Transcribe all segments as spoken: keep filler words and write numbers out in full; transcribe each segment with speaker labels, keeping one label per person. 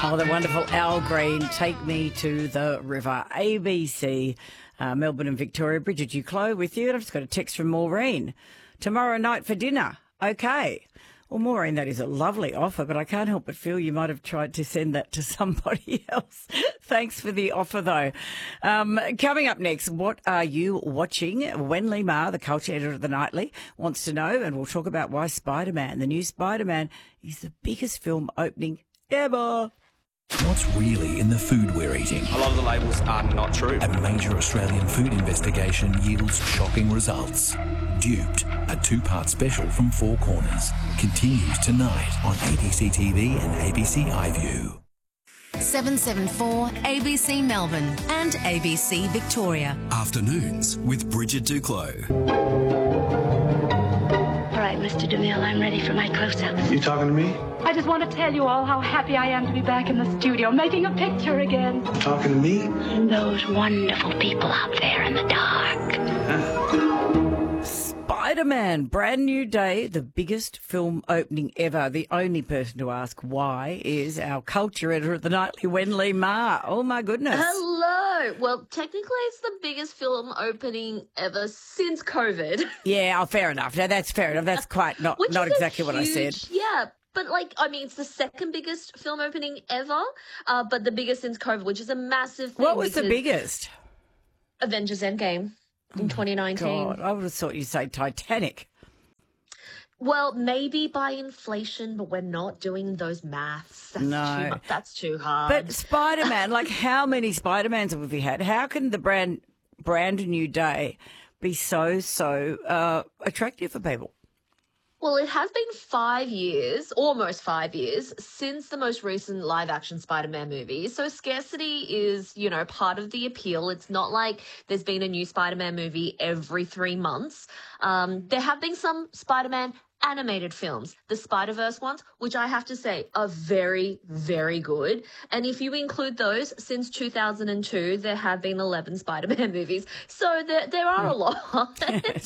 Speaker 1: Oh, the wonderful Al Green, Take Me to the River. A B C, uh, Melbourne and Victoria. Bridget Duclos with you. And I've just got a text from Maureen. Tomorrow night for dinner. Okay. Well, Maureen, that is a lovely offer, but I can't help but feel you might have tried to send that to somebody else. Thanks for the offer, though. Um, coming up next, what are you watching? Wenley Ma, the culture editor of The Nightly, wants to know, and we'll talk about why Spider-Man, the new Spider-Man, is the biggest film opening ever.
Speaker 2: What's really in the food we're eating?
Speaker 3: A lot of the labels are not true.
Speaker 2: A major Australian food investigation yields shocking results. Duped, a two-part special from Four Corners, continues tonight on A B C T V and A B C iView.
Speaker 4: seven seven four A B C Melbourne and A B C Victoria.
Speaker 2: Afternoons with Bridget Duclos.
Speaker 5: All right, Mister DeMille, I'm ready for my close-up.
Speaker 6: You talking to me?
Speaker 7: I just want to tell you all how happy I am to be back in the studio, making a picture again.
Speaker 6: Talking to me?
Speaker 5: And those wonderful people out there in the dark.
Speaker 1: Spider-Man, brand new day, the biggest film opening ever. The only person to ask why is our culture editor at The Nightly, Wenley Ma. Oh, my goodness.
Speaker 8: Hello. Well, technically, it's the biggest film opening ever since COVID.
Speaker 1: Yeah, oh, fair enough. No, that's fair enough. That's quite not,
Speaker 8: Which
Speaker 1: not
Speaker 8: is a
Speaker 1: exactly what I said.
Speaker 8: huge- Yeah, but like, I mean, it's the second biggest film opening ever, uh, but the biggest since COVID, which is a massive thing.
Speaker 1: What was the
Speaker 8: because
Speaker 1: biggest?
Speaker 8: Avengers Endgame in twenty nineteen.
Speaker 1: God, I would have thought you'd say Titanic.
Speaker 8: Well, maybe by inflation, but we're not doing those maths. That's
Speaker 1: No.
Speaker 8: too much. That's too hard.
Speaker 1: But Spider-Man, like how many Spider-Mans have we had? How can the brand brand new day be so, so uh, attractive for people?
Speaker 8: Well, it has been five years, almost five years, since the most recent live-action Spider-Man movie. So scarcity is, you know, part of the appeal. It's not like there's been a new Spider-Man movie every three months. Um, there have been some Spider-Man animated films, the Spider-Verse ones, which I have to say are very, very good. And if you include those, since two thousand two, there have been eleven Spider-Man movies. So there, there are a lot.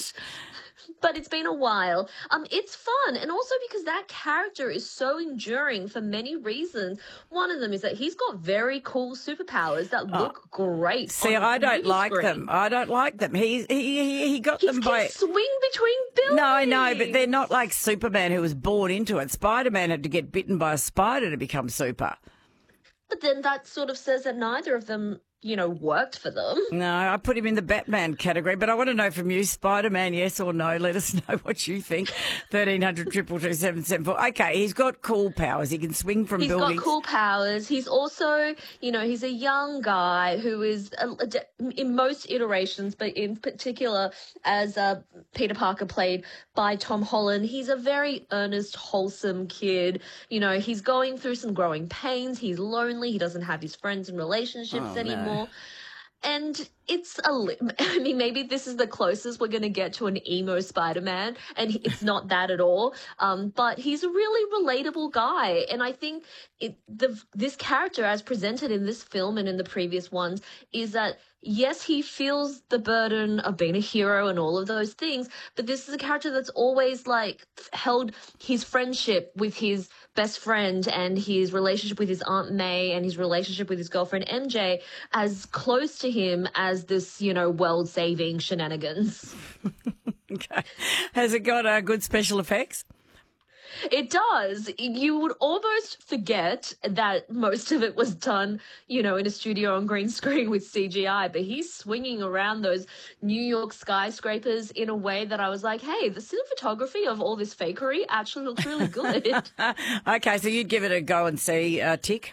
Speaker 8: But it's been a while. Um, it's fun, and also because that character is so enduring for many reasons. One of them is that he's got very cool superpowers that look great.
Speaker 1: See,
Speaker 8: on the
Speaker 1: I don't
Speaker 8: movie
Speaker 1: like
Speaker 8: screen.
Speaker 1: them. I don't like them. He he he, he got
Speaker 8: He
Speaker 1: them
Speaker 8: can
Speaker 1: by.
Speaker 8: swing between buildings.
Speaker 1: No, I know, but they're not like Superman who was born into it. Spider-Man had to get bitten by a spider to become super.
Speaker 8: But then that sort of says that neither of them, you know, worked for them.
Speaker 1: No, I put him in the Batman category, but I want to know from you, Spider-Man, yes or no? Let us know what you think. thirteen hundred, two two two, seven seven four. Okay, he's got cool powers. He can swing from
Speaker 8: He's
Speaker 1: buildings.
Speaker 8: got cool powers. He's also, you know, he's a young guy who is, a, a, in most iterations, but in particular as uh, Peter Parker played by Tom Holland, he's a very earnest, wholesome kid. You know, he's going through some growing pains. He's lonely. He doesn't have his friends and relationships
Speaker 1: Oh, no.
Speaker 8: anymore. And it's a, li- I mean, maybe this is the closest we're going to get to an emo Spider-Man, and he- it's not that at all. Um, but he's a really relatable guy. And I think it, the, this character, as presented in this film and in the previous ones, is that, yes, he feels the burden of being a hero and all of those things, but this is a character that's always, like, held his friendship with his best friend and his relationship with his Aunt May and his relationship with his girlfriend M J as close to him as this, you know, world-saving shenanigans.
Speaker 1: Okay. Has it got uh, good special effects?
Speaker 8: It does. You would almost forget that most of it was done, you know, in a studio on green screen with C G I, but he's swinging around those New York skyscrapers in a way that I was like, hey, the cinematography of all this fakery actually looks really good.
Speaker 1: Okay, so you'd give it a go and see, uh, tick?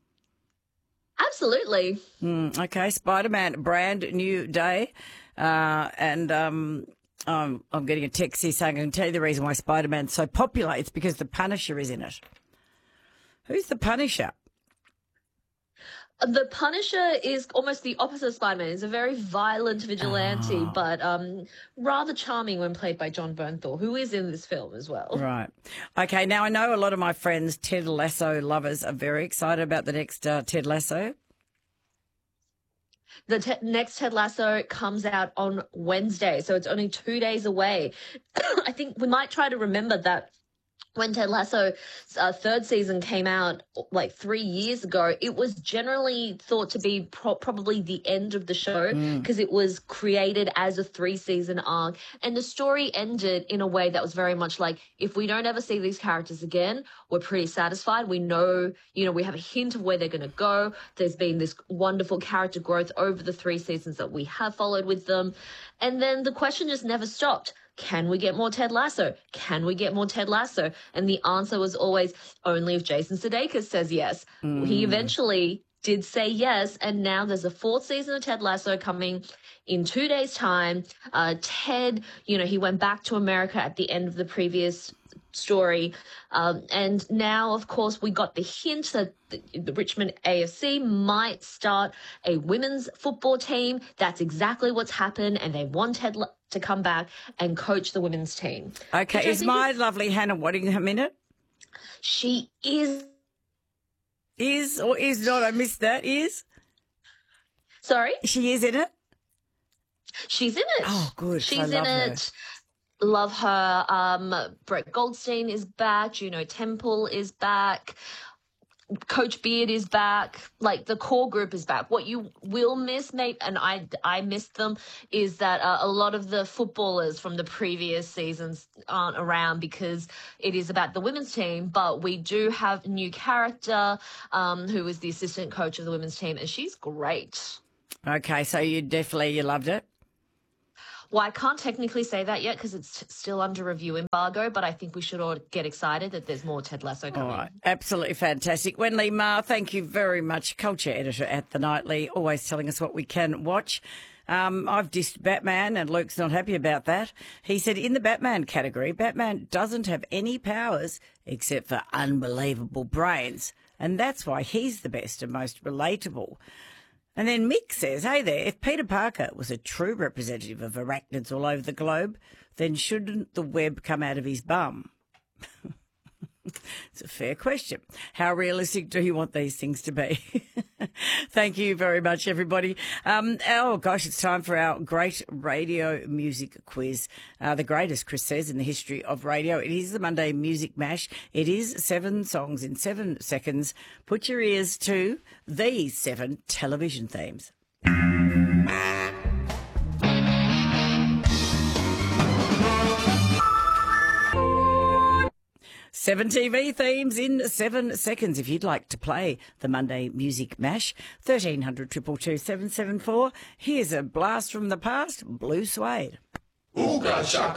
Speaker 8: Absolutely.
Speaker 1: Mm, okay, Spider-Man, brand new day. Uh, and um, um, I'm getting a text here saying I can tell you the reason why Spider-Man's so popular. It's because the Punisher is in it. Who's the Punisher?
Speaker 8: The Punisher is almost the opposite of Spider-Man. He's a very violent vigilante,
Speaker 1: Oh.
Speaker 8: but um, rather charming when played by John Bernthal, who is in this film as well.
Speaker 1: Right. Okay, now I know a lot of my friends, Ted Lasso lovers, are very excited about the next uh, Ted Lasso.
Speaker 8: The te- next Ted Lasso comes out on Wednesday, so it's only two days away. I think we might try to remember that when Ted Lasso's uh, third season came out like three years ago, it was generally thought to be pro- probably the end of the show because mm. it was created as a three-season arc. And the story ended in a way that was very much like, if we don't ever see these characters again, we're pretty satisfied. We know, you know, we have a hint of where they're going to go. There's been this wonderful character growth over the three seasons that we have followed with them. And then the question just never stopped. Can we get more Ted Lasso? Can we get more Ted Lasso? And the answer was always only if Jason Sudeikis says yes. Mm. He eventually did say yes, and now there's a fourth season of Ted Lasso coming in two days' time. Uh, Ted, you know, he went back to America at the end of the previous story. Um, and now, of course, we got the hint that the, the Richmond A F C might start a women's football team. That's exactly what's happened, and they want Ted La- to come back and coach the women's team.
Speaker 1: Okay, is my is, lovely Hannah Waddingham in it?
Speaker 8: She is.
Speaker 1: Is or is not? I missed that. Is?
Speaker 8: Sorry?
Speaker 1: She is in it?
Speaker 8: She's in it.
Speaker 1: Oh, good.
Speaker 8: She's
Speaker 1: I
Speaker 8: in
Speaker 1: love
Speaker 8: it.
Speaker 1: Her.
Speaker 8: Love her. Um, Brett Goldstein is back. Juno Temple is back. Coach Beard is back. Like, the core group is back. What you will miss, mate, and I, I missed them, is that uh, a lot of the footballers from the previous seasons aren't around because it is about the women's team. But we do have a new character um, who is the assistant coach of the women's team, and she's great.
Speaker 1: Okay, so you definitely, you loved it?
Speaker 8: Well, I can't technically say that yet because it's still under review embargo, but I think we should all get excited that there's more Ted Lasso coming.
Speaker 1: All right. Absolutely fantastic. Wendy Ma, thank you very much. Culture editor at The Nightly, always telling us what we can watch. Um, I've dissed Batman and Luke's not happy about that. He said in the Batman category, Batman doesn't have any powers except for unbelievable brains, and that's why he's the best and most relatable. And then Mick says, hey there, if Peter Parker was a true representative of arachnids all over the globe, then shouldn't the web come out of his bum? It's a fair question. How realistic do you want these things to be? Thank you very much, everybody. Um, oh, gosh, it's time for our great radio music quiz. Uh, the greatest, Chris says, in the history of radio. It is the Monday Music Mash. It is seven songs in seven seconds. Put your ears to these seven television themes. Seven T V themes in seven seconds. If you'd like to play the Monday Music Mash, thirteen hundred, two two two, seven seven four. Here's a blast from the past, Blue Suede.
Speaker 6: Ooga